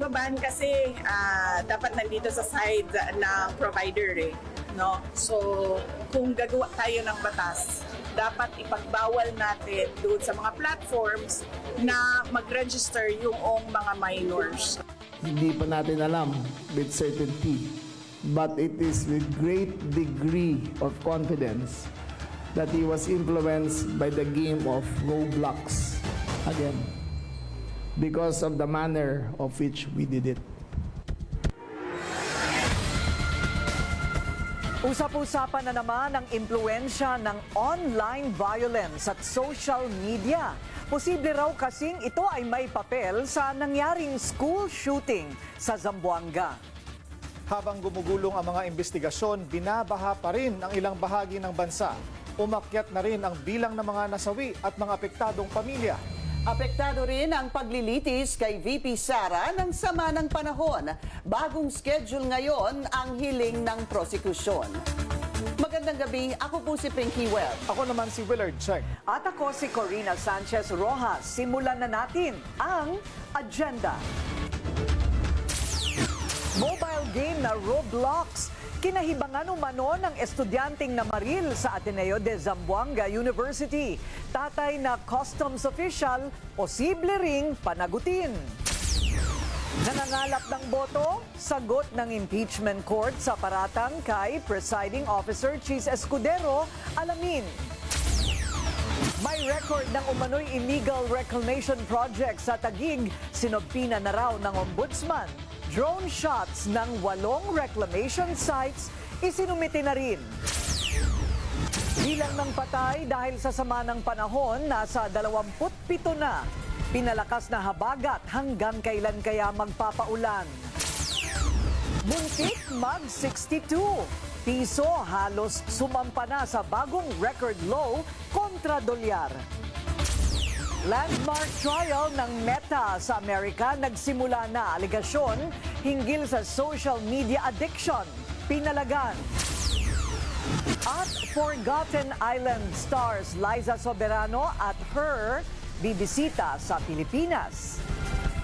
pagbaban kasi dapat nandito sa side ng provider no? So, kung gagawa tayo ng batas, dapat ipagbawal natin doon sa mga platforms na mag-register yung mga minors. Hindi pa natin alam with certainty, but it is with great degree of confidence that he was influenced by the game of Roblox again because of the manner of which we did it. Usap-usapan na naman ang impluensya ng online violence at social media. Posible raw kasing ito ay may papel sa nangyaring school shooting sa Zamboanga. Habang gumugulong ang mga investigasyon, binabaha pa rin ang ilang bahagi ng bansa. Umakyat na rin ang bilang ng mga nasawi at mga apektadong pamilya. Apektado rin ang paglilitis kay VP Sara ng sama ng panahon. Bagong schedule ngayon ang hiling ng prosekusyon. Magandang gabi, ako po si Pinky Webb. Ako naman si Willard Cheng. At ako si Corina Sanchez Rojas. Simulan na natin ang agenda. Mobile game na Roblox. Kinahibangan umano ng estudyanteng namaril sa Ateneo de Zamboanga University. Tatay na customs official, posible ring panagutin. Nanangalap ng boto, sagot ng impeachment court sa paratang kay Presiding Officer Chis Escudero, alamin. May record ng umano'y illegal reclamation project sa Taguig, sinobpina na raw ng ombudsman. Drone shots ng 8 reclamation sites isinumiti na rin. Bilang ng patay dahil sa sama ng panahon, nasa 27 na. Pinalakas na habagat hanggang kailan kaya magpapaulan. Muntik mag-62. Piso halos sumampa na sa bagong record low kontra dolyar. Landmark trial ng Meta sa Amerika nagsimula na, aligasyon hinggil sa social media addiction. Pinalagan. At Forgotten Island stars Liza Soberano at Her bibisita sa Pilipinas.